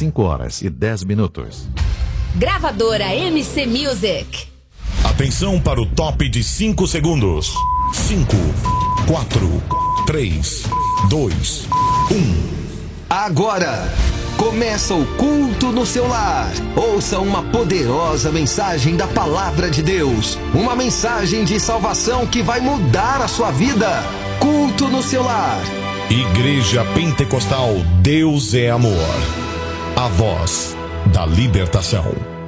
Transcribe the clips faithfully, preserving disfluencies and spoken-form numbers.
cinco horas e dez minutos. Gravadora M C Music. Atenção para o top de cinco segundos. cinco, quatro, três, dois, um. Agora começa o culto no seu lar. Ouça uma poderosa mensagem da palavra de Deus. Uma mensagem de salvação que vai mudar a sua vida. Culto no seu lar. Igreja Pentecostal Deus é Amor. A voz da libertação.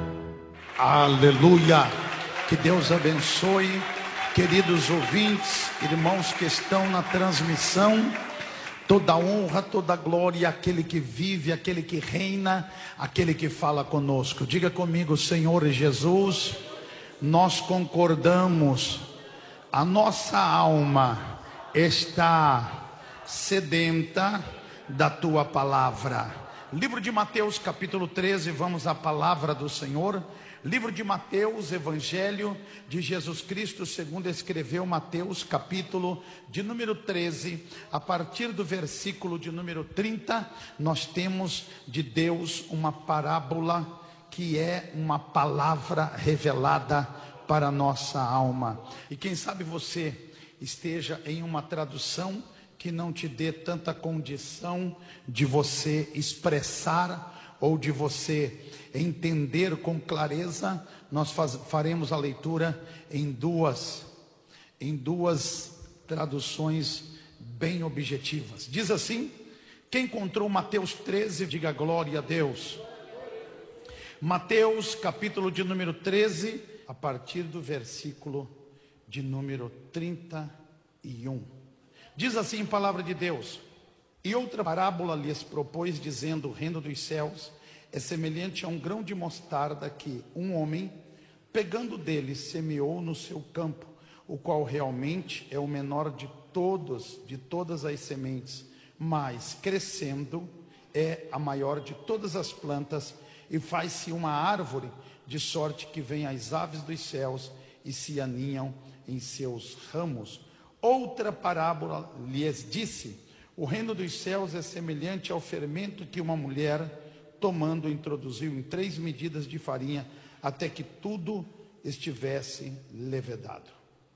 Aleluia. Que Deus abençoe, queridos ouvintes, irmãos que estão na transmissão. Toda honra, toda glória àquele que vive, àquele que reina, àquele que fala conosco. Diga comigo, Senhor Jesus, nós concordamos, a nossa alma está sedenta da tua palavra. Livro de Mateus, capítulo treze, vamos à palavra do Senhor. Livro de Mateus, Evangelho de Jesus Cristo, segundo escreveu Mateus, capítulo de número treze, a partir do versículo de número trinta, nós temos de Deus uma parábola que é uma palavra revelada para a nossa alma. E quem sabe você esteja em uma tradução que não te dê tanta condição de você expressar ou de você entender com clareza. Nós faz, faremos a leitura em duas, em duas traduções bem objetivas. Diz assim: quem encontrou Mateus treze, diga glória a Deus. Mateus capítulo de número treze, a partir do versículo de número trinta e um. Diz assim em palavra de Deus: e outra parábola lhes propôs, dizendo: o reino dos céus é semelhante a um grão de mostarda que um homem, pegando dele, semeou no seu campo, o qual realmente é o menor de todos, de todas as sementes, mas crescendo é a maior de todas as plantas, e faz-se uma árvore, de sorte que vêm as aves dos céus e se aninham em seus ramos. Outra parábola lhes disse: o reino dos céus é semelhante ao fermento que uma mulher, tomando, introduziu em três medidas de farinha, até que tudo estivesse levedado.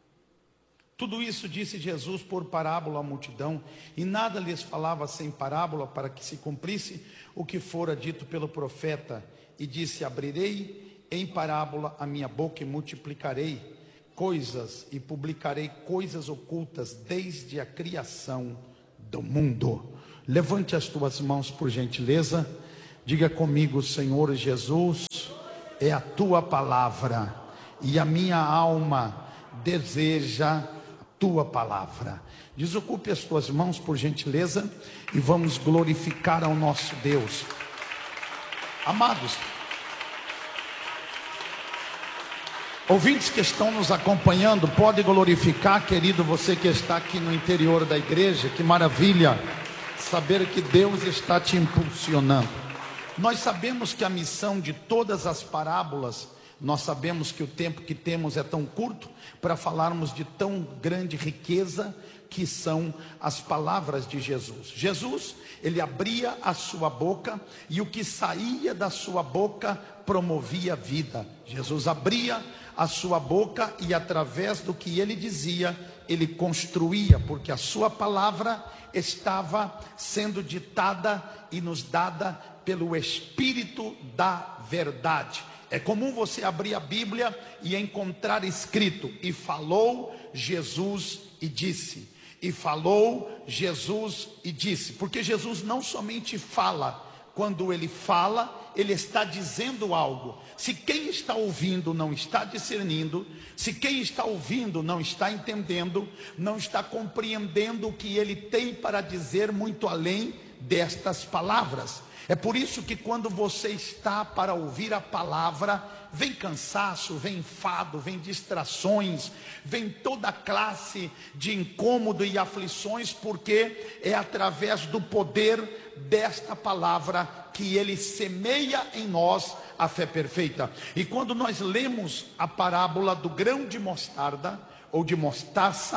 Tudo isso disse Jesus por parábola à multidão, e nada lhes falava sem parábola, para que se cumprisse o que fora dito pelo profeta. E disse: abrirei em parábola a minha boca e multiplicarei coisas, e publicarei coisas ocultas desde a criação do mundo. Levante as tuas mãos, por gentileza. Diga comigo: Senhor Jesus, é a tua palavra, e a minha alma deseja a tua palavra. Desocupe as tuas mãos, por gentileza, e vamos glorificar ao nosso Deus. Amados, ouvintes que estão nos acompanhando, pode glorificar, querido, você que está aqui no interior da igreja. Que maravilha saber que Deus está te impulsionando. Nós sabemos que a missão de todas as parábolas, nós sabemos que o tempo que temos é tão curto para falarmos de tão grande riqueza que são as palavras de Jesus. Jesus, ele abria a sua boca e o que saía da sua boca promovia vida. Jesus abria a sua boca e através do que ele dizia, ele construía, porque a sua palavra estava sendo ditada e nos dada pelo Espírito da verdade. É comum você abrir a Bíblia e encontrar escrito: e falou Jesus e disse. E falou Jesus e disse. Porque Jesus não somente fala, quando ele fala, ele está dizendo algo. Se quem está ouvindo não está discernindo, se quem está ouvindo não está entendendo, não está compreendendo o que ele tem para dizer muito além destas palavras. É por isso que quando você está para ouvir a palavra, vem cansaço, vem enfado, vem distrações, vem toda classe de incômodo e aflições, porque é através do poder desta palavra que ele semeia em nós a fé perfeita. E quando nós lemos a parábola do grão de mostarda, ou de mostaça,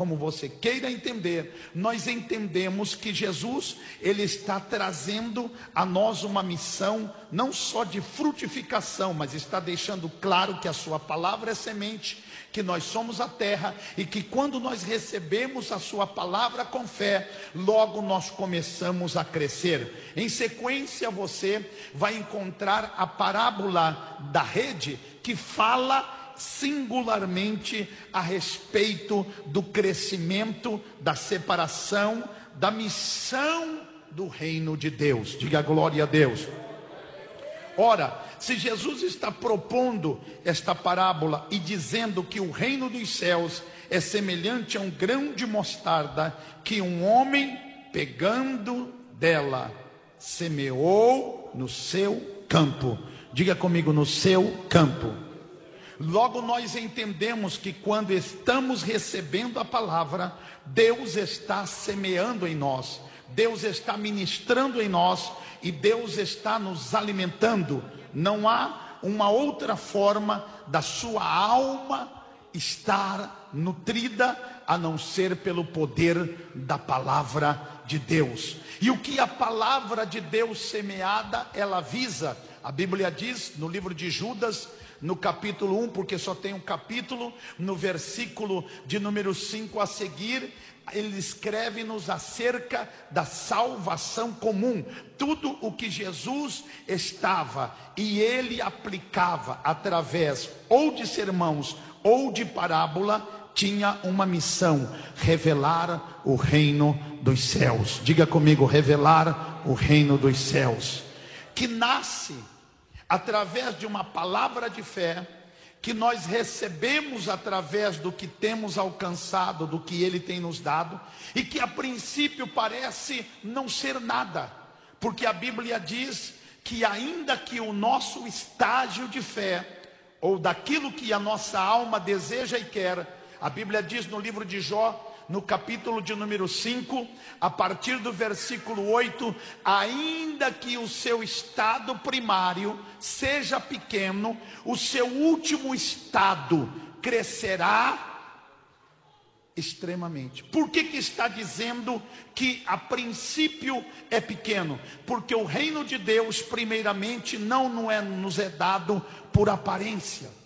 como você queira entender, nós entendemos que Jesus, ele está trazendo a nós uma missão, não só de frutificação, mas está deixando claro que a sua palavra é semente, que nós somos a terra, e que quando nós recebemos a sua palavra com fé, logo nós começamos a crescer. Em sequência, você vai encontrar a parábola da rede, que fala singularmente a respeito do crescimento, da separação, da missão do reino de Deus. Diga glória a Deus. Ora, se Jesus está propondo esta parábola e dizendo que o reino dos céus é semelhante a um grão de mostarda, que um homem, pegando dela, semeou no seu campo. Diga comigo, no seu campo. Logo nós entendemos que quando estamos recebendo a palavra, Deus está semeando em nós, Deus está ministrando em nós, e Deus está nos alimentando. Não há uma outra forma da sua alma estar nutrida, a não ser pelo poder da palavra de Deus. E o que a palavra de Deus semeada, ela visa? A Bíblia diz no livro de Judas, no capítulo um, porque só tem um capítulo, no versículo de número cinco a seguir, ele escreve-nos acerca da salvação comum. Tudo o que Jesus estava e ele aplicava através ou de sermãos ou de parábola, tinha uma missão: revelar o reino dos céus. Diga comigo, revelar o reino dos céus, que nasce através de uma palavra de fé, que nós recebemos através do que temos alcançado, do que Ele tem nos dado, e que a princípio parece não ser nada, porque a Bíblia diz que ainda que o nosso estágio de fé, ou daquilo que a nossa alma deseja e quer, a Bíblia diz no livro de Jó, no capítulo de número cinco, a partir do versículo oito, ainda que o seu estado primário seja pequeno, o seu último estado crescerá extremamente. Por que que está dizendo que a princípio é pequeno? Porque o reino de Deus, primeiramente, não, não é, nos é dado por aparência.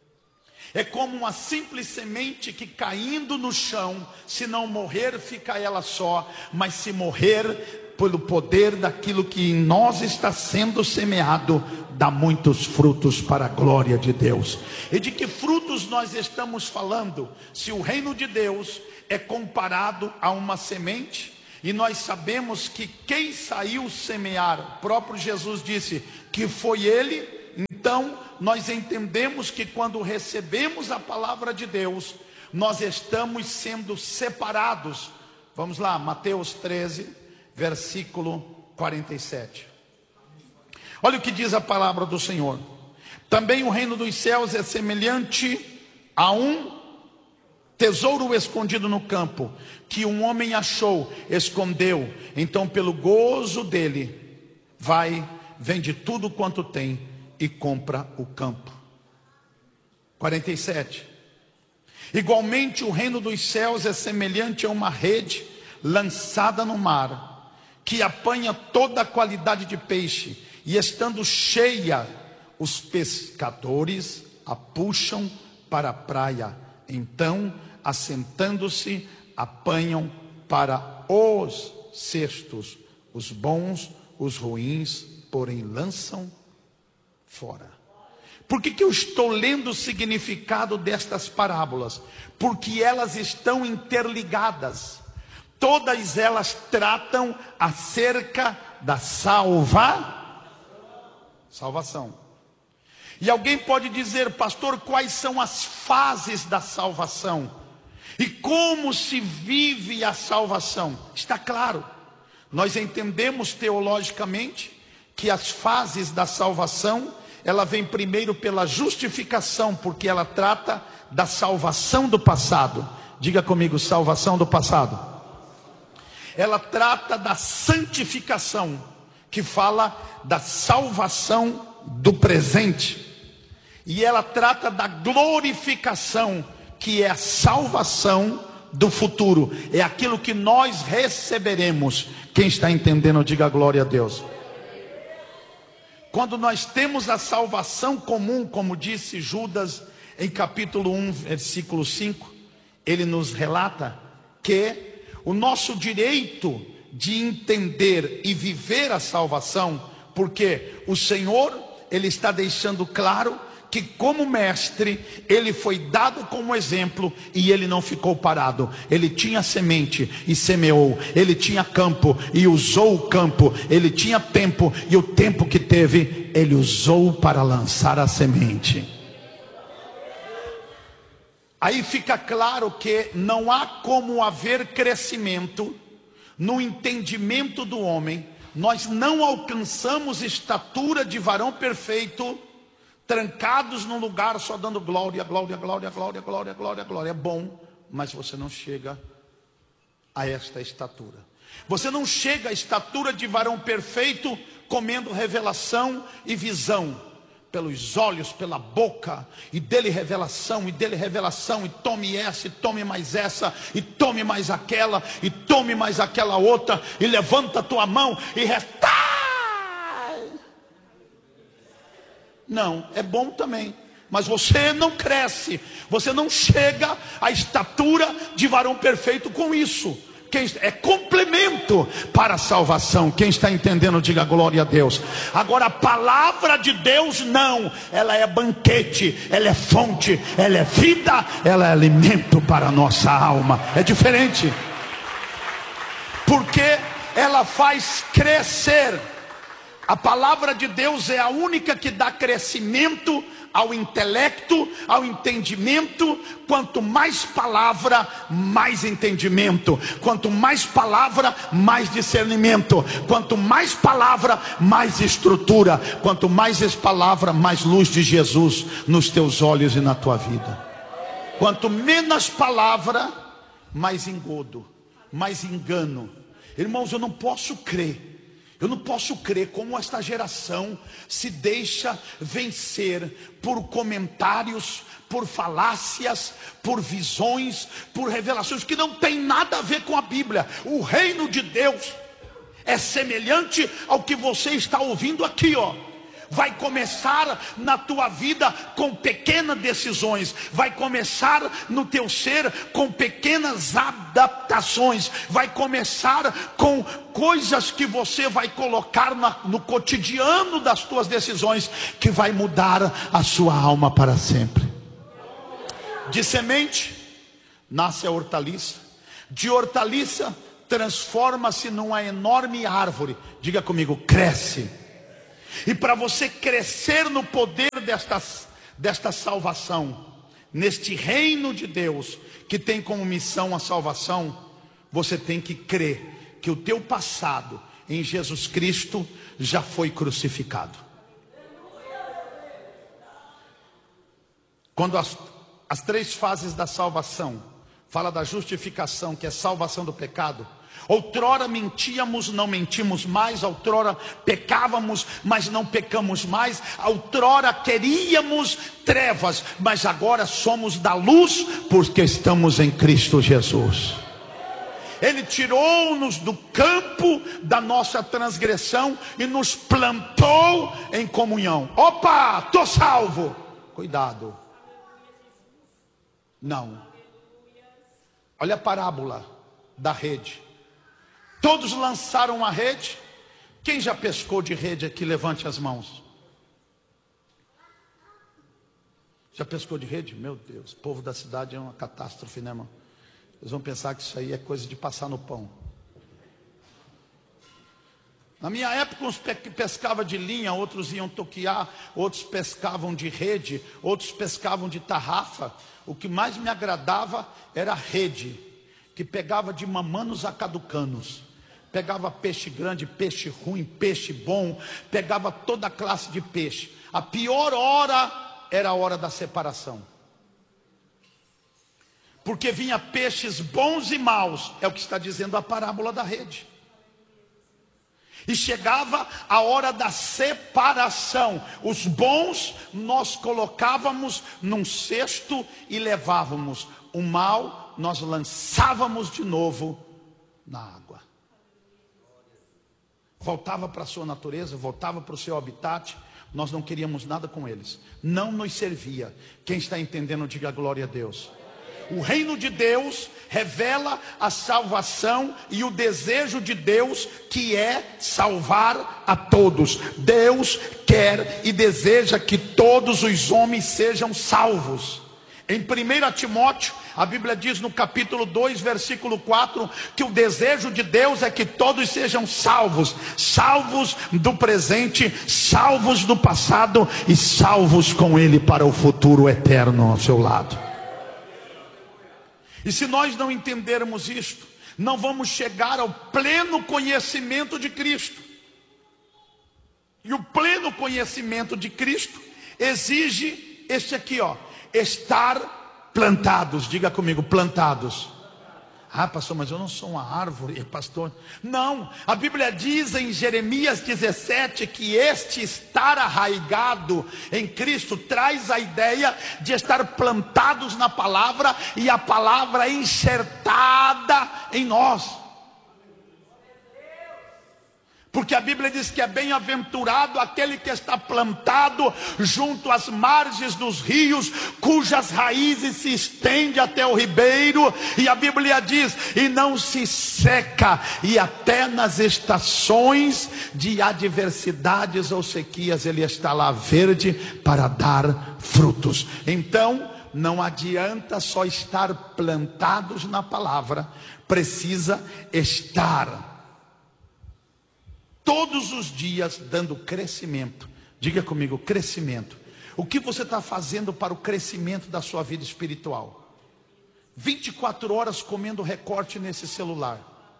É como uma simples semente que, caindo no chão, se não morrer, fica ela só, mas se morrer, pelo poder daquilo que em nós está sendo semeado, dá muitos frutos para a glória de Deus. E de que frutos nós estamos falando? Se o reino de Deus é comparado a uma semente, e nós sabemos que quem saiu semear, o próprio Jesus disse que foi Ele. Então nós entendemos que quando recebemos a palavra de Deus, nós estamos sendo separados. Vamos lá, Mateus treze, versículo quarenta e sete. Olha o que diz a palavra do Senhor: também o reino dos céus é semelhante a um tesouro escondido no campo, que um homem achou, escondeu. Então pelo gozo dele, vai, vende tudo quanto tem e compra o campo. quarenta e sete. Igualmente o reino dos céus é semelhante a uma rede lançada no mar, que apanha toda a qualidade de peixe, e estando cheia, os pescadores a puxam para a praia. Então, assentando-se, apanham para os cestos, os bons, os ruins, porém lançam fora. Por que que eu estou lendo o significado destas parábolas? Porque elas estão interligadas. Todas elas tratam acerca da salva, salvação. E alguém pode dizer: pastor, quais são as fases da salvação? E como se vive a salvação? Está claro, nós entendemos teologicamente que as fases da salvação, ela vem primeiro pela justificação, porque ela trata da salvação do passado. Diga comigo, salvação do passado. Ela trata da santificação, que fala da salvação do presente. E ela trata da glorificação, que é a salvação do futuro, é aquilo que nós receberemos. Quem está entendendo, diga glória a Deus. Quando nós temos a salvação comum, como disse Judas em capítulo um, versículo cinco, ele nos relata que o nosso direito de entender e viver a salvação, porque o Senhor, ele está deixando claro que como mestre, ele foi dado como exemplo e ele não ficou parado. Ele tinha semente e semeou, ele tinha campo e usou o campo, ele tinha tempo e o tempo que teve, ele usou para lançar a semente. Aí fica claro que não há como haver crescimento no entendimento do homem. Nós não alcançamos estatura de varão perfeito trancados num lugar só dando glória, glória, glória, glória, glória, glória, glória. É bom, mas você não chega a esta estatura. Você não chega à estatura de varão perfeito comendo revelação e visão pelos olhos, pela boca, e dele revelação, e dele revelação, e tome essa, e tome mais essa, e tome mais aquela, e tome mais aquela outra, e levanta a tua mão e resta. Não, é bom também, mas você não cresce, você não chega à estatura de varão perfeito com isso. Quem, é complemento para a salvação. Quem está entendendo, diga glória a Deus. Agora a palavra de Deus não, ela é banquete, ela é fonte, ela é vida, ela é alimento para a nossa alma. É diferente, porque ela faz crescer. A palavra de Deus é a única que dá crescimento ao intelecto, ao entendimento. Quanto mais palavra, mais entendimento. Quanto mais palavra, mais discernimento. Quanto mais palavra, mais estrutura. Quanto mais palavra, mais luz de Jesus nos teus olhos e na tua vida. Quanto menos palavra, mais engodo, mais engano. Irmãos, eu não posso crer. Eu não posso crer como esta geração se deixa vencer por comentários, por falácias, por visões, por revelações que não tem nada a ver com a Bíblia. O reino de Deus é semelhante ao que você está ouvindo aqui, ó. Vai começar na tua vida com pequenas decisões. Vai começar no teu ser com pequenas adaptações. Vai começar com coisas que você vai colocar na, no cotidiano das tuas decisões, que vai mudar a sua alma para sempre. De semente nasce a hortaliça. De hortaliça transforma-se numa enorme árvore. Diga comigo, cresce. E para você crescer no poder desta, desta salvação, neste reino de Deus, que tem como missão a salvação, você tem que crer que o teu passado em Jesus Cristo já foi crucificado. Quando as, as três fases da salvação, fala da justificação, que é salvação do pecado. Outrora mentíamos, não mentimos mais. Outrora pecávamos, mas não pecamos mais. Outrora queríamos trevas, mas agora somos da luz, porque estamos em Cristo Jesus. Ele tirou-nos do campo da nossa transgressão e nos plantou em comunhão. Opa, estou salvo. Cuidado. Não. Olha a parábola da rede. Todos lançaram a rede. Quem já pescou de rede aqui, levante as mãos. Já pescou de rede? Meu Deus, o povo da cidade é uma catástrofe, né, irmão? Eles vão pensar que isso aí é coisa de passar no pão. Na minha época, uns pescavam de linha, outros iam toquear, outros pescavam de rede, outros pescavam de tarrafa. O que mais me agradava era a rede, que pegava de mamanos a caducanos. Pegava peixe grande, peixe ruim, peixe bom, pegava toda a classe de peixe. A pior hora era a hora da separação. Porque vinha peixes bons e maus, é o que está dizendo a parábola da rede. E chegava a hora da separação. Os bons nós colocávamos num cesto e levávamos. O mal nós lançávamos de novo na água. Voltava para a sua natureza, voltava para o seu habitat. Nós não queríamos nada com eles, não nos servia. Quem está entendendo, diga glória a Deus. O reino de Deus revela a salvação e o desejo de Deus, que é salvar a todos. Deus quer e deseja que todos os homens sejam salvos. Em primeiro Timóteo, a Bíblia diz no capítulo dois, versículo quatro, que o desejo de Deus é que todos sejam salvos. Salvos do presente, salvos do passado e salvos com Ele para o futuro eterno ao seu lado. E se nós não entendermos isto, não vamos chegar ao pleno conhecimento de Cristo. E o pleno conhecimento de Cristo exige este aqui, ó, estar plantados. Diga comigo, plantados. Ah, pastor, mas eu não sou uma árvore, pastor. Não, a Bíblia diz em Jeremias dezessete que este estar arraigado em Cristo traz a ideia de estar plantados na palavra e a palavra enxertada em nós. Porque a Bíblia diz que é bem-aventurado aquele que está plantado junto às margens dos rios, cujas raízes se estendem até o ribeiro. E a Bíblia diz, e não se seca, e até nas estações de adversidades ou sequias, ele está lá verde para dar frutos. Então, não adianta só estar plantados na palavra, precisa estar todos os dias dando crescimento. Diga comigo, crescimento. O que você está fazendo para o crescimento da sua vida espiritual? vinte e quatro horas comendo recorte nesse celular,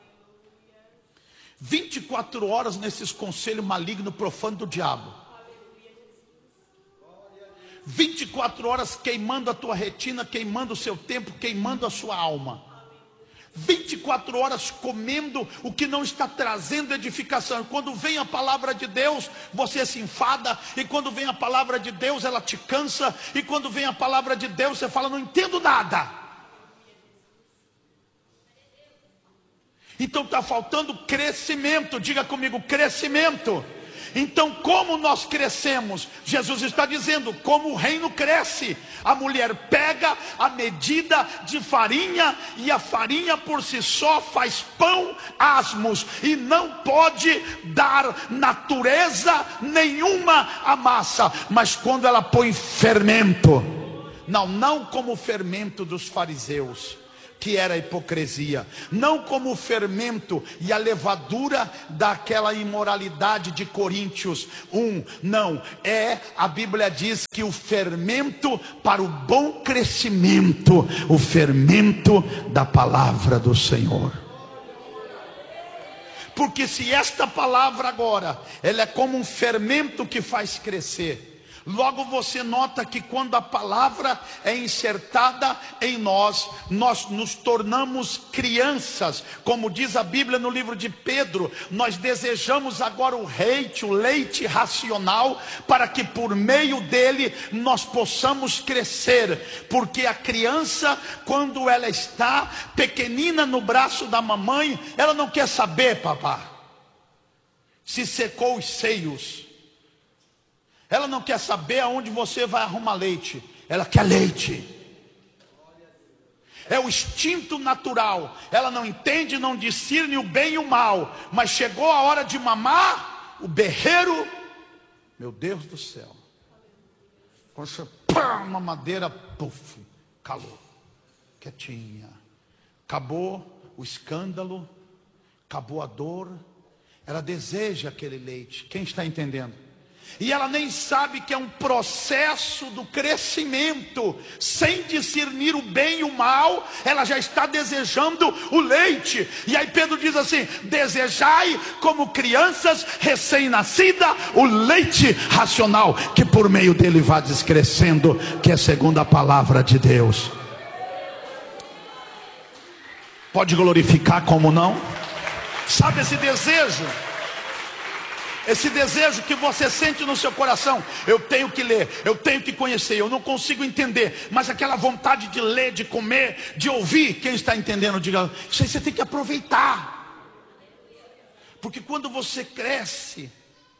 vinte e quatro horas nesses conselhos malignos profanos do diabo, vinte e quatro horas queimando a tua retina, queimando o seu tempo, queimando a sua alma, vinte e quatro horas comendo o que não está trazendo edificação. Quando vem a palavra de Deus, você se enfada. E quando vem a palavra de Deus, ela te cansa. E quando vem a palavra de Deus, você fala, não entendo nada. Então está faltando crescimento. Diga comigo, crescimento. Então, como nós crescemos? Jesus está dizendo, como o reino cresce. A mulher pega a medida de farinha, e a farinha por si só faz pão asmos, e não pode dar natureza nenhuma à massa. Mas quando ela põe fermento, não, não como o fermento dos fariseus, que era a hipocrisia, não como o fermento e a levadura daquela imoralidade de Coríntios um, não, é, a Bíblia diz que o fermento para o bom crescimento, o fermento da palavra do Senhor. Porque se esta palavra agora, ela é como um fermento que faz crescer, logo você nota que quando a palavra é insertada em nós, nós nos tornamos crianças. Como diz a Bíblia no livro de Pedro, nós desejamos agora o leite, o leite racional, para que por meio dele nós possamos crescer. Porque a criança, quando ela está pequenina no braço da mamãe, ela não quer saber, papá, se secou os seios. Ela não quer saber aonde você vai arrumar leite. Ela quer leite. É o instinto natural. Ela não entende, não discerne o bem e o mal. Mas chegou a hora de mamar, o berreiro, meu Deus do céu. Quando você pá, uma madeira, puf, calou. Quietinha. Acabou o escândalo, acabou a dor. Ela deseja aquele leite. Quem está entendendo? E ela nem sabe que é um processo do crescimento. Sem discernir o bem e o mal, ela já está desejando o leite. E aí Pedro diz assim, desejai como crianças recém-nascidas o leite racional, que por meio dele vai descrescendo, que é segundo a palavra de Deus. Pode glorificar como não? Sabe esse desejo? Esse desejo que você sente no seu coração, eu tenho que ler, eu tenho que conhecer, eu não consigo entender, mas aquela vontade de ler, de comer, de ouvir, quem está entendendo, diga, isso aí você tem que aproveitar. Porque quando você cresce,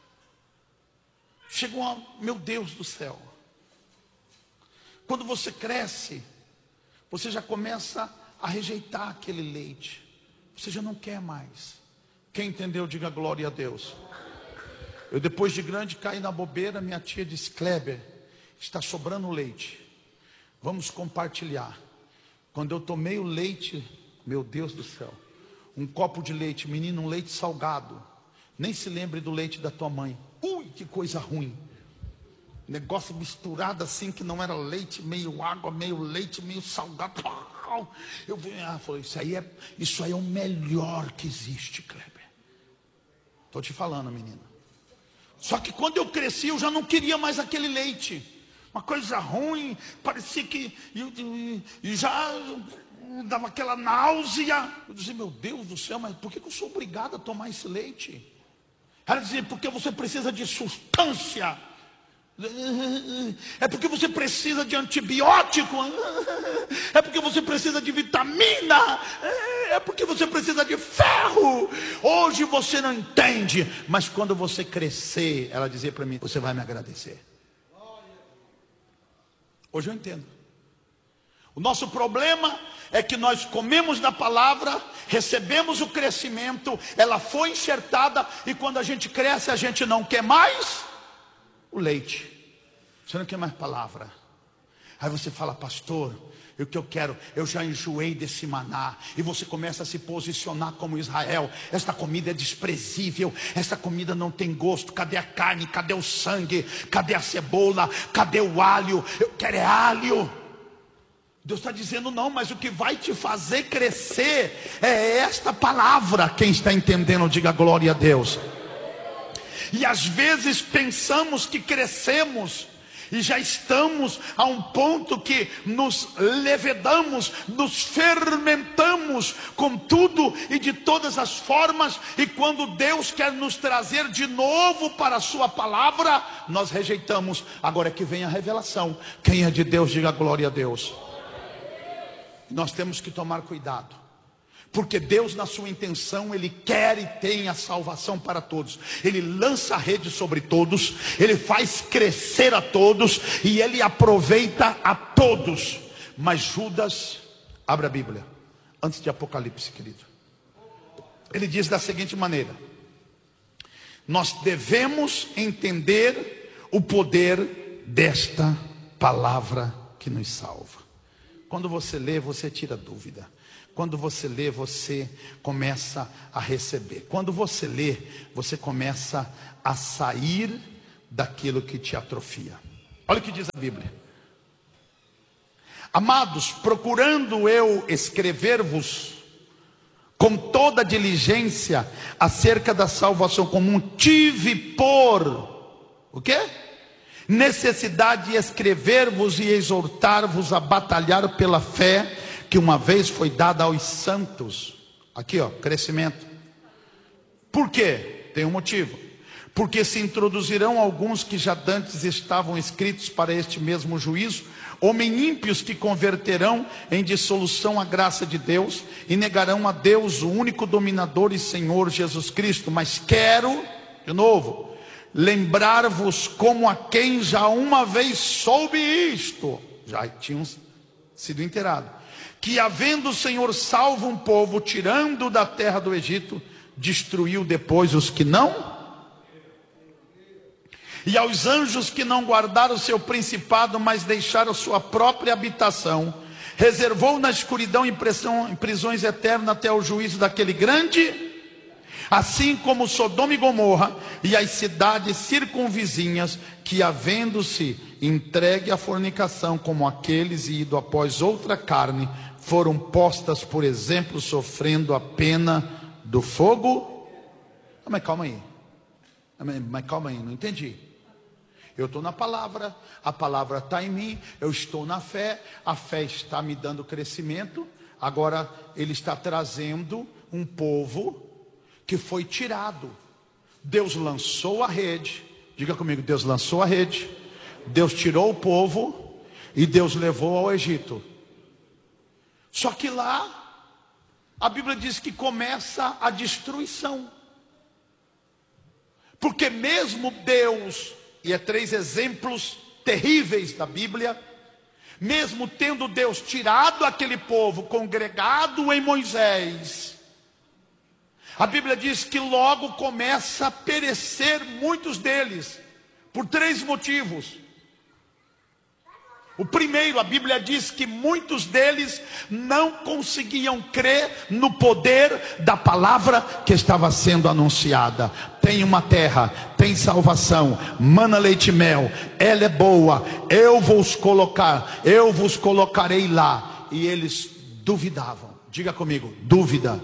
chega uma, meu Deus do céu. Quando você cresce, você já começa a rejeitar aquele leite. Você já não quer mais. Quem entendeu, diga glória a Deus. Eu depois de grande caí na bobeira, minha tia disse, Kleber, está sobrando leite, vamos compartilhar. Quando eu tomei o leite, meu Deus do céu, um copo de leite, menino, um leite salgado, nem se lembre do leite da tua mãe. Ui, que coisa ruim. Negócio misturado assim, que não era leite, meio água, meio leite, meio salgado. Eu ah, falei, isso aí, é, isso aí é o melhor que existe, Kleber. Estou te falando, menina. Só que quando eu cresci, eu já não queria mais aquele leite. Uma coisa ruim, parecia que... E, e já dava aquela náusea. Eu dizia, meu Deus do céu, mas por que eu sou obrigado a tomar esse leite? Ela dizia, porque você precisa de substância. É porque você precisa de antibiótico. É porque você precisa de vitamina. É porque você precisa de ferro. Hoje você não entende, mas quando você crescer, ela dizia para mim, você vai me agradecer. Hoje eu entendo. O nosso problema é que nós comemos da palavra, recebemos o crescimento, ela foi enxertada, e quando a gente cresce, a gente não quer mais o leite. Você não quer mais palavra. Aí você fala, pastor, o que eu quero, eu já enjoei desse maná. E você começa a se posicionar como Israel. Esta comida é desprezível, esta comida não tem gosto. Cadê a carne? Cadê o sangue? Cadê a cebola? Cadê o alho? Eu quero é alho. Deus está dizendo, não, mas o que vai te fazer crescer é esta palavra. Quem está entendendo, diga glória a Deus. E às vezes pensamos que crescemos, e já estamos a um ponto que nos levedamos, nos fermentamos com tudo e de todas as formas, e quando Deus quer nos trazer de novo para a sua palavra, nós rejeitamos. Agora é que vem a revelação. Quem é de Deus, diga glória a Deus. Nós temos que tomar cuidado, porque Deus, na sua intenção, Ele quer e tem a salvação para todos. Ele lança a rede sobre todos, Ele faz crescer a todos, e Ele aproveita a todos. Mas Judas, abre a Bíblia, antes de Apocalipse, querido. Ele diz da seguinte maneira: nós devemos entender o poder desta palavra que nos salva. Quando você lê, você tira dúvida. Quando você lê, você começa a receber. Quando você lê, você começa a sair daquilo que te atrofia. Olha o que diz a Bíblia. Amados, procurando eu escrever-vos com toda diligência acerca da salvação comum, tive por o quê? Necessidade de escrever-vos e exortar-vos a batalhar pela fé que uma vez foi dada aos santos. Aqui ó, crescimento. Por quê? Tem um motivo. Porque se introduzirão alguns que já dantes estavam escritos para este mesmo juízo, homens ímpios que converterão em dissolução a graça de Deus e negarão a Deus, o único dominador e Senhor Jesus Cristo. Mas quero, de novo, lembrar-vos como a quem já uma vez soube isto, já tinham sido inteirados, que havendo o Senhor salvo um povo, tirando da terra do Egito, destruiu depois os que não, e aos anjos que não guardaram o seu principado, mas deixaram sua própria habitação, reservou na escuridão em prisões eternas até o juízo daquele grande. Assim como Sodoma e Gomorra e as cidades circunvizinhas, que havendo-se entregue à fornicação como aqueles e ido após outra carne, foram postas por exemplo, sofrendo a pena do fogo. Ah, mas calma aí, mas calma aí, não entendi. Eu estou na palavra, a palavra está em mim, eu estou na fé, a fé está me dando crescimento. Agora Ele está trazendo um povo que foi tirado, Deus lançou a rede. Diga comigo, Deus lançou a rede. Deus tirou o povo e Deus levou ao Egito. Só que lá, a Bíblia diz que começa a destruição. Porque mesmo Deus, e é três exemplos terríveis da Bíblia, mesmo tendo Deus tirado aquele povo congregado em Moisés, a Bíblia diz que logo começa a perecer muitos deles, por três motivos. O primeiro, a Bíblia diz que muitos deles não conseguiam crer no poder da palavra que estava sendo anunciada. Tem uma terra, tem salvação, mana leite e mel, ela é boa, eu vos colocar, eu vos colocarei lá. E eles duvidavam. Diga comigo, dúvida.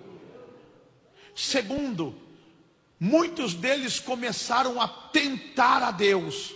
Segundo, muitos deles começaram a tentar a Deus.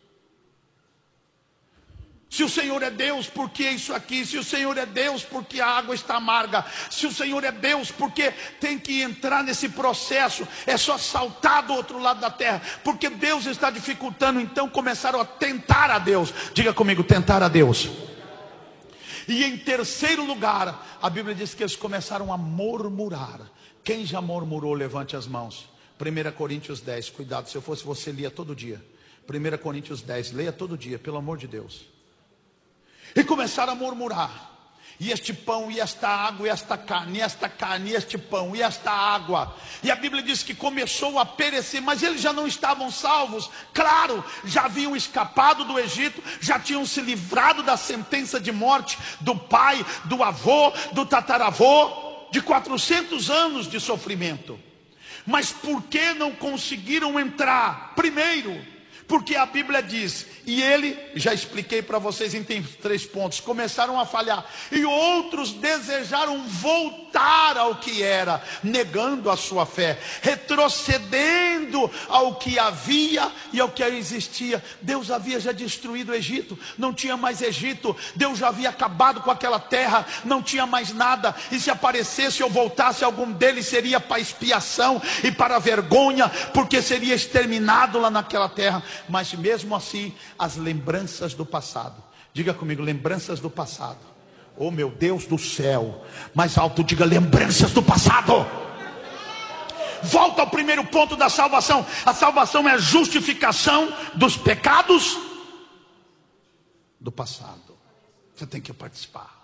Se o Senhor é Deus, por que isso aqui? Se o Senhor é Deus, por que a água está amarga? Se o Senhor é Deus, por que tem que entrar nesse processo? É só saltar do outro lado da terra, porque Deus está dificultando. Então começaram a tentar a Deus. Diga comigo, tentar a Deus. E em terceiro lugar, a Bíblia diz que eles começaram a murmurar. Quem já murmurou, levante as mãos. primeira Coríntios dez, cuidado, se eu fosse você, lia todo dia. primeira Coríntios dez, leia todo dia, pelo amor de Deus. E começaram a murmurar. E este pão, e esta água, e esta carne, e esta carne, e este pão, e esta água. E a Bíblia diz que começou a perecer. Mas eles já não estavam salvos. Claro, já haviam escapado do Egito, já tinham se livrado da sentença de morte do pai, do avô, do tataravô, de quatrocentos anos de sofrimento. Mas por que não conseguiram entrar? Primeiro, porque a Bíblia diz, e ele, já expliquei para vocês em três pontos, começaram a falhar. E outros desejaram voltar ao que era, negando a sua fé, retrocedendo ao que havia e ao que existia. Deus havia já destruído o Egito, não tinha mais Egito. Deus já havia acabado com aquela terra, não tinha mais nada. E se aparecesse ou voltasse algum deles, seria para expiação e para vergonha, porque seria exterminado lá naquela terra. Mas mesmo assim, as lembranças do passado. Diga comigo, lembranças do passado. Oh meu Deus do céu. Mais alto, diga, lembranças do passado. Volta ao primeiro ponto da salvação. A salvação é a justificação dos pecados do passado. Você tem que participar.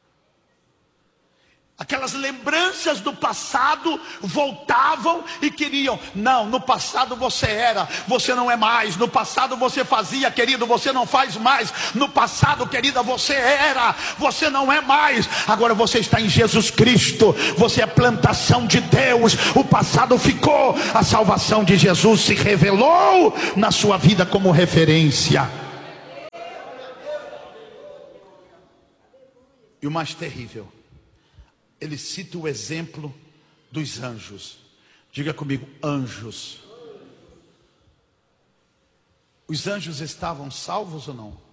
Aquelas lembranças do passado voltavam e queriam. Não, no passado você era, você não é mais. No passado você fazia, querido, você não faz mais. No passado, querida, você era, você não é mais. Agora você está em Jesus Cristo, você é plantação de Deus. O passado ficou, a salvação de Jesus se revelou na sua vida como referência. E o mais terrível, ele cita o exemplo dos anjos. Diga comigo, anjos. Os anjos estavam salvos ou não?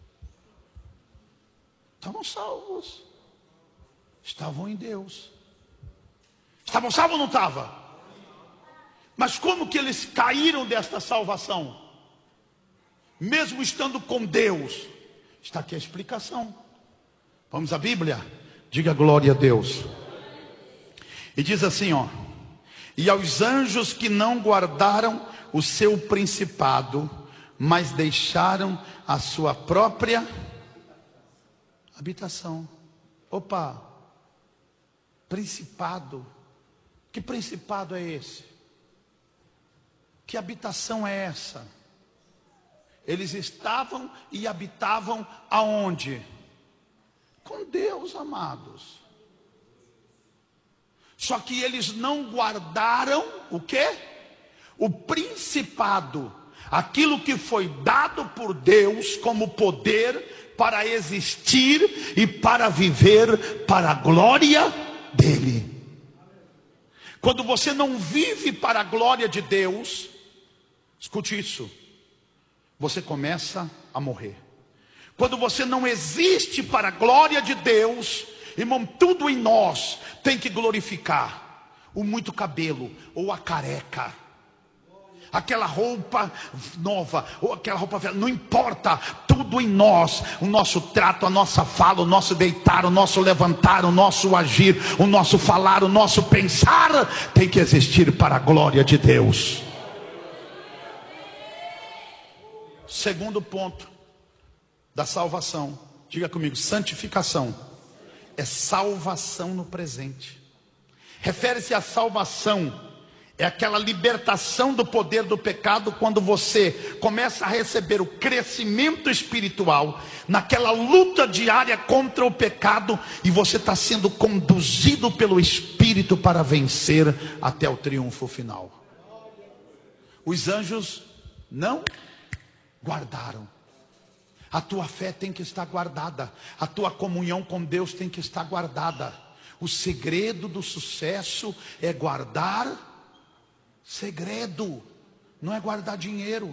Estavam salvos. Estavam em Deus. Estavam salvos ou não estavam? Mas como que eles caíram desta salvação? Mesmo estando com Deus. Está aqui a explicação. Vamos à Bíblia? Diga glória a Deus. E diz assim, ó: e aos anjos que não guardaram o seu principado, mas deixaram a sua própria habitação. Opa, principado. Que principado é esse? Que habitação é essa? Eles estavam e habitavam aonde? Com Deus, amados. Só que eles não guardaram o quê? O principado, aquilo que foi dado por Deus como poder para existir e para viver para a glória dele. Quando você não vive para a glória de Deus, escute isso, você começa a morrer. Quando você não existe para a glória de Deus, irmão, tudo em nós tem que glorificar. O muito cabelo ou a careca. aquela roupa nova, ou aquela roupa velha, não importa, tudo em nós, o nosso trato, a nossa fala, o nosso deitar, o nosso levantar, o nosso agir, o nosso falar, o nosso pensar, tem que existir para a glória de Deus. Segundo ponto da salvação, diga comigo, santificação, é salvação no presente. Refere-se à salvação, é aquela libertação do poder do pecado, quando você começa a receber o crescimento espiritual, naquela luta diária contra o pecado, e você está sendo conduzido pelo Espírito para vencer até o triunfo final. Os anjos não guardaram. A tua fé tem que estar guardada, a tua comunhão com Deus tem que estar guardada. O segredo do sucesso é guardar segredo, não é guardar dinheiro.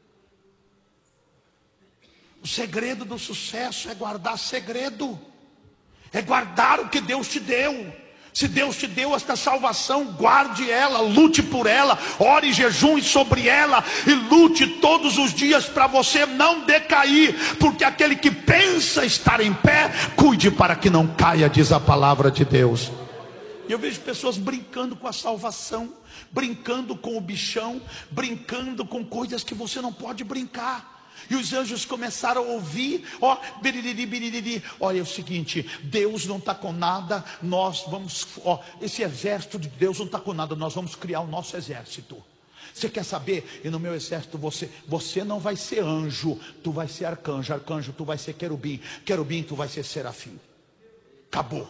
O segredo do sucesso é guardar segredo, é guardar o que Deus te deu. Se Deus te deu esta salvação, guarde ela, lute por ela, ore e jejum sobre ela, e lute todos os dias para você não decair, porque aquele que pensa estar em pé, cuide para que não caia, diz a palavra de Deus. E eu vejo pessoas brincando com a salvação, brincando com o bichão, brincando com coisas que você não pode brincar. E os anjos começaram a ouvir, ó, biriri, biriri. Olha, é o seguinte, Deus não está com nada, nós vamos, ó, esse exército de Deus não está com nada, nós vamos criar o nosso exército. Você quer saber? E no meu exército você, você não vai ser anjo, tu vai ser arcanjo, arcanjo tu vai ser querubim, querubim tu vai ser serafim. Acabou.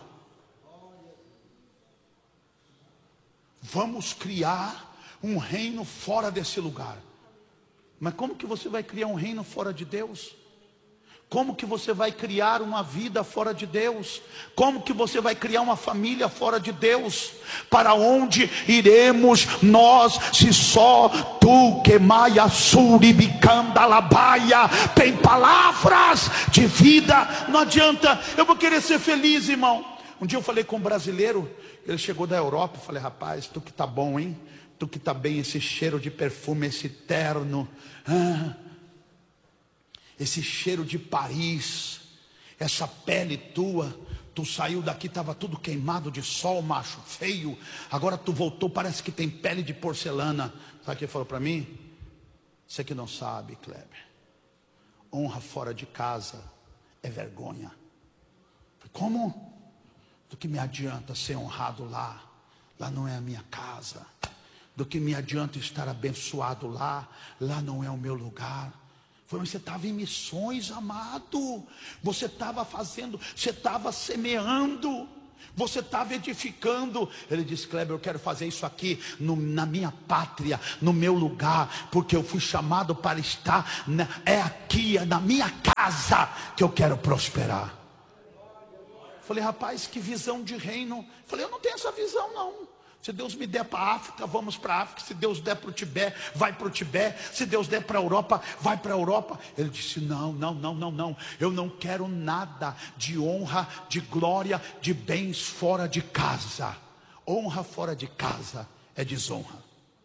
Vamos criar um reino fora desse lugar. Mas como que você vai criar um reino fora de Deus? Como que você vai criar uma vida fora de Deus? Como que você vai criar uma família fora de Deus? Para onde iremos nós, se só tu que maia suribicandalabaia tem palavras de vida? Não adianta, eu vou querer ser feliz, irmão. Um dia eu falei com um brasileiro, ele chegou da Europa, eu falei, rapaz, tu que tá bom, hein? Tu que tá bem, esse cheiro de perfume, esse terno, ah, esse cheiro de Paris, essa pele tua, tu saiu daqui, estava tudo queimado de sol, macho, feio, agora tu voltou, parece que tem pele de porcelana. Sabe o que ele falou para mim? Você que não sabe, Kleber, honra fora de casa é vergonha. Como? Do que me adianta ser honrado lá? Lá não é a minha casa. Do que me adianta estar abençoado lá? Lá não é o meu lugar. Foi, você estava em missões, amado. Você estava fazendo, você estava semeando, você estava edificando. Ele disse, Kleber, eu quero fazer isso aqui no, na minha pátria, no meu lugar, porque eu fui chamado para estar na, é aqui, é na minha casa que eu quero prosperar. Falei, rapaz, que visão de reino. Falei, eu não tenho essa visão não. Se Deus me der para a África, vamos para a África. Se Deus der para o Tibete, vai para o Tibete. Se Deus der para a Europa, vai para a Europa. Ele disse, não, não, não, não, não. Eu não quero nada de honra, de glória, de bens fora de casa. Honra fora de casa é desonra.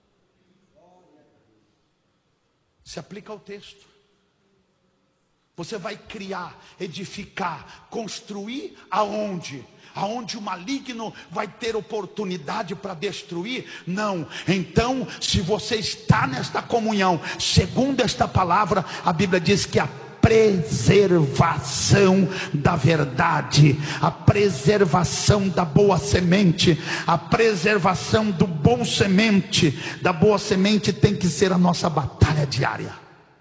Se aplica ao texto. Você vai criar, edificar, construir aonde? Aonde o maligno vai ter oportunidade para destruir? Não. Então, se você está nesta comunhão, segundo esta palavra, a Bíblia diz que a preservação da verdade, a preservação da boa semente, a preservação do bom semente, da boa semente tem que ser a nossa batalha diária.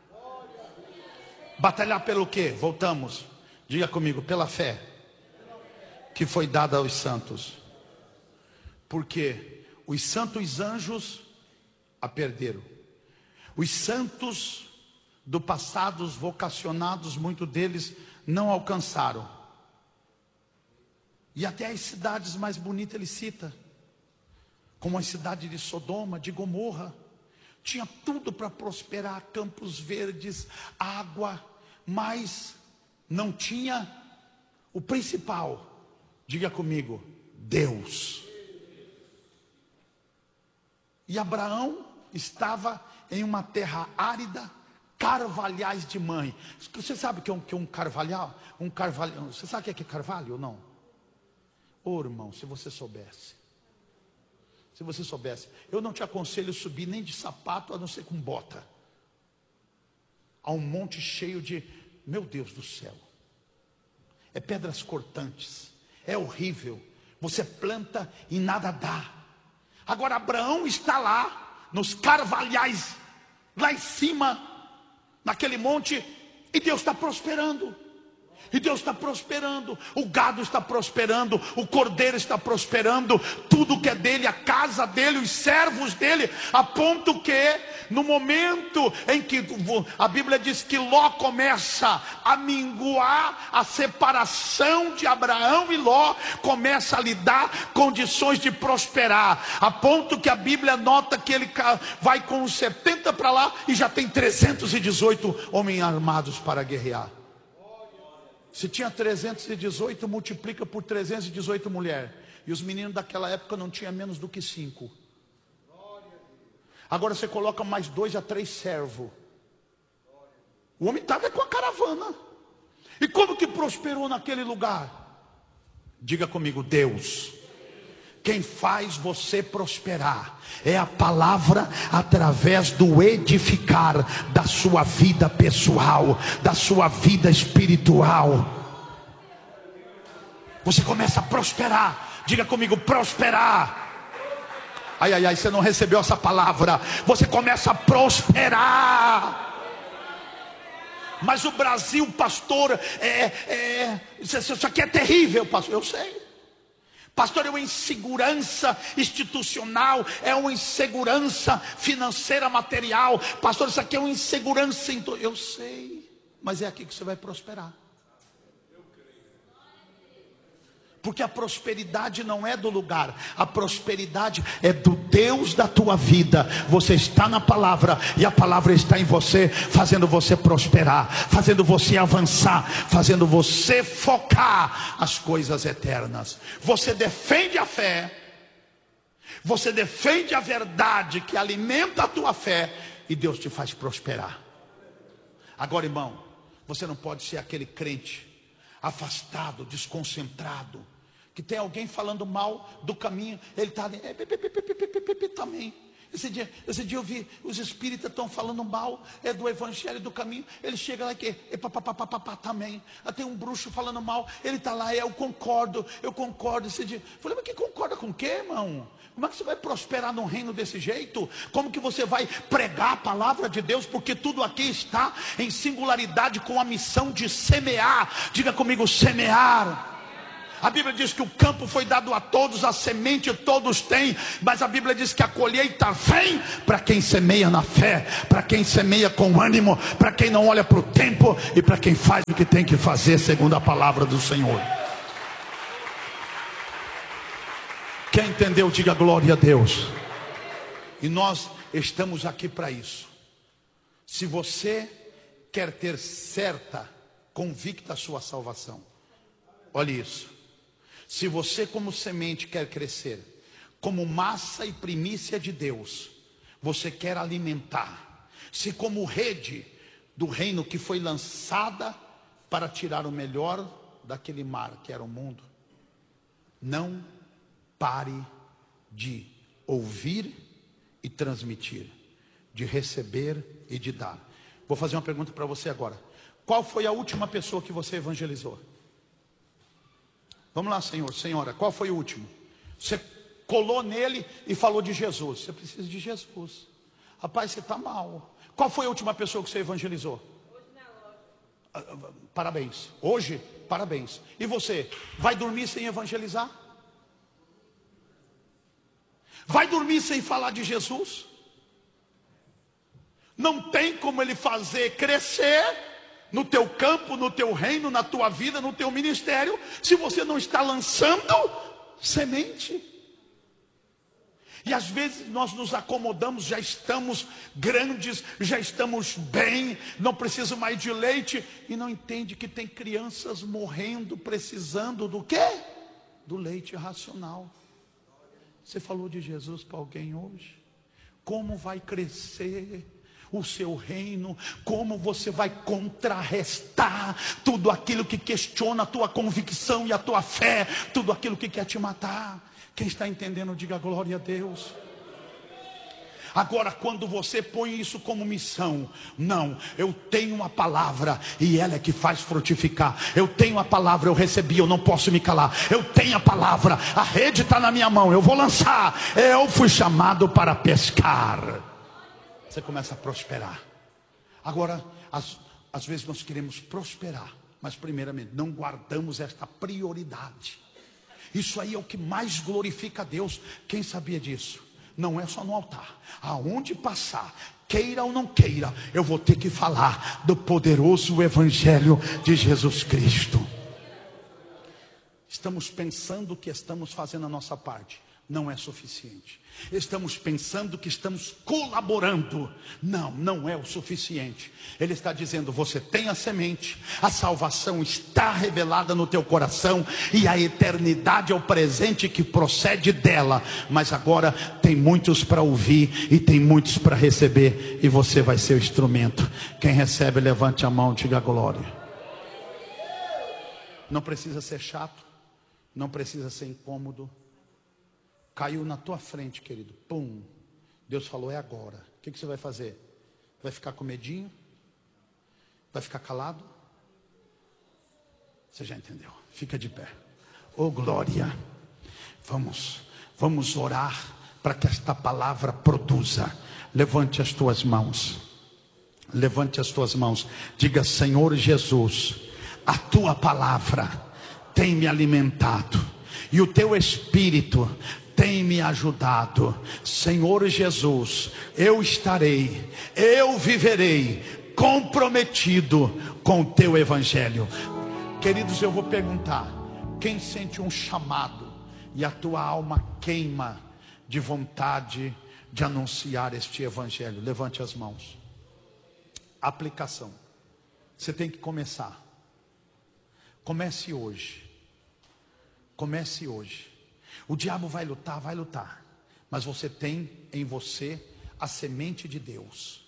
Batalhar pelo quê? Voltamos. Diga comigo, pela fé que foi dada aos santos. Porque os santos anjos a perderam. Os santos do passado, os vocacionados, muitos deles não alcançaram. E até as cidades mais bonitas ele cita, como a cidade de Sodoma, de Gomorra. Tinha tudo para prosperar, campos verdes, água, mas não tinha o principal. Diga comigo, Deus. E Abraão estava em uma terra árida, carvalhais de mãe. Você sabe o que é um, que é um carvalhal? Um carvalho, você sabe o que é, que é carvalho ou não? Ô oh, irmão, se você soubesse. Se você soubesse. Eu não te aconselho subir nem de sapato, a não ser com bota. Há um monte cheio de, meu Deus do céu. É pedras cortantes. É horrível. Você planta e nada dá. Agora Abraão está lá, nos carvalhais, lá em cima, naquele monte, e Deus está prosperando. E Deus está prosperando, o gado está prosperando, o cordeiro está prosperando, tudo que é dele, a casa dele, os servos dele, a ponto que no momento em que a Bíblia diz que Ló começa a minguar, a separação de Abraão e Ló começa a lhe dar condições de prosperar, a ponto que a Bíblia nota que ele vai com uns setenta para lá e já tem trezentos e dezoito homens armados para guerrear. Se tinha trezentos e dezoito, multiplica por trezentos e dezoito mulheres. E os meninos daquela época não tinham menos do que cinco. Agora você coloca mais dois a três servos. O homem estava com a caravana. E como que prosperou naquele lugar? Diga comigo, Deus. Quem faz você prosperar é a palavra através do edificar da sua vida pessoal, da sua vida espiritual. Você começa a prosperar. Diga comigo, prosperar. Ai, ai, ai, você não recebeu essa palavra. Você começa a prosperar. Mas o Brasil, pastor, é, é, isso aqui é terrível, pastor. Eu sei. Pastor, é uma insegurança institucional, é uma insegurança financeira, material. Pastor, isso aqui é uma insegurança. Eu sei, mas é aqui que você vai prosperar. Porque a prosperidade não é do lugar, a prosperidade é do Deus da tua vida. Você está na palavra e a palavra está em você, fazendo você prosperar, fazendo você avançar, fazendo você focar as coisas eternas. Você defende a fé, você defende a verdade que alimenta a tua fé e Deus te faz prosperar. Agora, irmão, você não pode ser aquele crente afastado, desconcentrado, que tem alguém falando mal do caminho, ele está ali, também. Esse dia, esse dia eu vi, os espíritas estão falando mal é do evangelho do caminho, ele chega lá que é papapá também. Tem um bruxo falando mal, ele está lá, eu concordo, eu concordo. Esse dia, eu falei, mas que concorda com o quê, irmão? Como é que você vai prosperar num reino desse jeito? Como que você vai pregar a palavra de Deus? Porque tudo aqui está em singularidade com a missão de semear. Diga comigo, semear. A Bíblia diz que o campo foi dado a todos, a semente todos têm, mas a Bíblia diz que a colheita vem para quem semeia na fé, para quem semeia com ânimo, para quem não olha para o tempo e para quem faz o que tem que fazer segundo a palavra do Senhor. Quem entendeu, diga glória a Deus. E nós estamos aqui para isso. Se você quer ter certa, convicta a sua salvação, olhe isso. Se você como semente quer crescer, como massa e primícia de Deus, você quer alimentar, se como rede do reino que foi lançada para tirar o melhor daquele mar que era o mundo, não pare de ouvir e transmitir, de receber e de dar. Vou fazer uma pergunta para você agora. Qual foi a última pessoa que você evangelizou? Vamos lá, senhor, senhora, qual foi o último? Você colou nele e falou de Jesus. Você precisa de Jesus. Rapaz, você está mal. Qual foi a última pessoa que você evangelizou? Hoje na loja. Parabéns. Hoje, parabéns. E você, vai dormir sem evangelizar? Vai dormir sem falar de Jesus? Não tem como ele fazer crescer no teu campo, no teu reino, na tua vida, no teu ministério, se você não está lançando semente. E às vezes nós nos acomodamos, já estamos grandes, já estamos bem, não preciso mais de leite, e não entende que tem crianças morrendo, precisando do quê? Do leite racional. Você falou de Jesus para alguém hoje? Como vai crescer o seu reino, como você vai contrarrestar tudo aquilo que questiona a tua convicção e a tua fé, tudo aquilo que quer te matar. Quem está entendendo, diga glória a Deus. Agora, quando você põe isso como missão, não, eu tenho uma palavra e ela é que faz frutificar. Eu tenho a palavra, eu recebi, eu não posso me calar. Eu tenho a palavra, a rede está na minha mão, eu vou lançar. Eu fui chamado para pescar. Você começa a prosperar. Agora, às, às vezes nós queremos prosperar, mas primeiramente não guardamos esta prioridade. Isso aí é o que mais glorifica a Deus. Quem sabia disso? Não é só no altar. Aonde passar, queira ou não queira, eu vou ter que falar do poderoso evangelho de Jesus Cristo. Estamos pensando que estamos fazendo a nossa parte. Não é suficiente. Estamos pensando que estamos colaborando. Não, não é o suficiente. Ele está dizendo, você tem a semente, a salvação está revelada no teu coração, e a eternidade é o presente que procede dela. Mas agora tem muitos para ouvir e tem muitos para receber, e você vai ser o instrumento. Quem recebe, levante a mão, diga glória. Não precisa ser chato, não precisa ser incômodo. Caiu na tua frente, querido. Pum. Deus falou, é agora. O que, que você vai fazer? Vai ficar com medinho? Vai ficar calado? Você já entendeu? Fica de pé. Oh glória. Vamos, vamos orar para que esta palavra produza. Levante as tuas mãos. Levante as tuas mãos. Diga, Senhor Jesus, a tua palavra tem me alimentado, e o teu Espírito tem me ajudado. Senhor Jesus, eu estarei, eu viverei comprometido com o teu evangelho. Queridos, eu vou perguntar, quem sente um chamado e a tua alma queima de vontade de anunciar este evangelho? Levante as mãos. Aplicação. Você tem que começar. Comece hoje. Comece hoje. O diabo vai lutar, vai lutar, mas você tem em você a semente de Deus.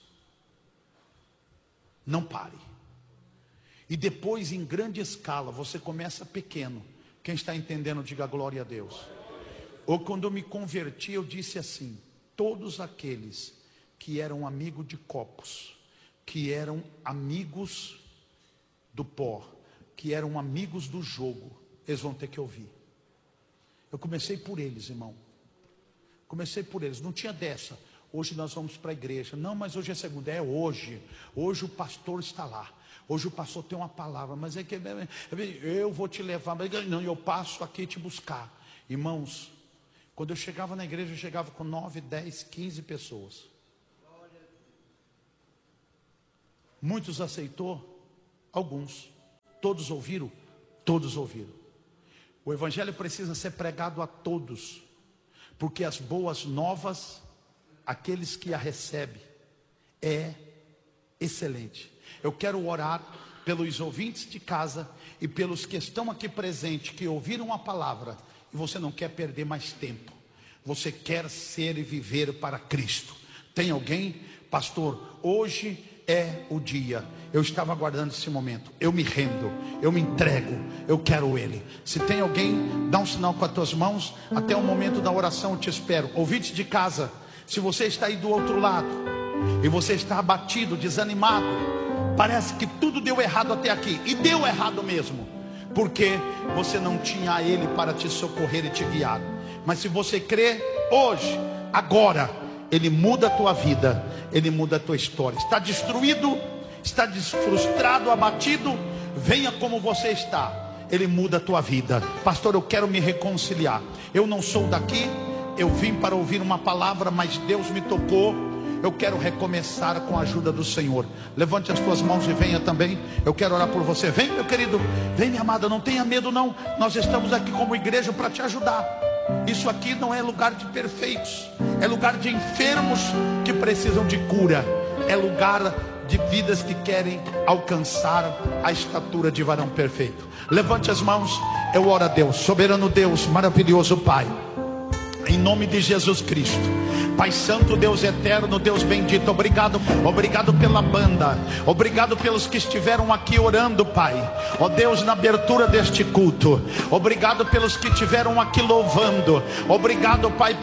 Não pare. E depois, em grande escala, você começa pequeno. Quem está entendendo, diga glória a Deus. Ou quando eu me converti, eu disse assim, todos aqueles que eram amigos de copos, que eram amigos do pó, que eram amigos do jogo, eles vão ter que ouvir. Eu comecei por eles, irmão. Comecei por eles, não tinha dessa. Hoje nós vamos para a igreja. Não, mas hoje é segunda. É hoje. Hoje o pastor está lá. Hoje o pastor tem uma palavra. Mas é que eu vou te levar. Não, eu passo aqui te buscar. Irmãos, quando eu chegava na igreja, eu chegava com nove, dez, quinze pessoas. Muitos aceitou, alguns. Todos ouviram? Todos ouviram. O evangelho precisa ser pregado a todos, porque as boas novas, aqueles que a recebem, é excelente. Eu quero orar pelos ouvintes de casa e pelos que estão aqui presentes, que ouviram a palavra, e você não quer perder mais tempo. Você quer ser e viver para Cristo. Tem alguém? Pastor, hoje é o dia. Eu estava aguardando esse momento. Eu me rendo, eu me entrego, eu quero Ele. Se tem alguém, dá um sinal com as tuas mãos. Até o momento da oração eu te espero. Ouvintes de casa, se você está aí do outro lado e você está abatido, desanimado, parece que tudo deu errado até aqui, e deu errado mesmo, porque você não tinha a Ele para te socorrer e te guiar. Mas se você crê, hoje, agora, Ele muda a tua vida, Ele muda a tua história. Está destruído, está frustrado, abatido, venha como você está, Ele muda a tua vida. Pastor, eu quero me reconciliar. Eu não sou daqui, eu vim para ouvir uma palavra, mas Deus me tocou. Eu quero recomeçar com a ajuda do Senhor. Levante as tuas mãos e venha também. Eu quero orar por você. Vem, meu querido, vem, minha amada, não tenha medo não. Nós estamos aqui como igreja para te ajudar. Isso aqui não é lugar de perfeitos, é lugar de enfermos que precisam de cura, é lugar de vidas que querem alcançar a estatura de varão perfeito. Levante as mãos, eu oro a Deus. Soberano Deus, maravilhoso Pai, em nome de Jesus Cristo, Pai Santo, Deus eterno, Deus bendito, obrigado, obrigado pela banda, obrigado pelos que estiveram aqui orando, Pai, ó Deus, na abertura deste culto, obrigado pelos que estiveram aqui louvando, obrigado, Pai,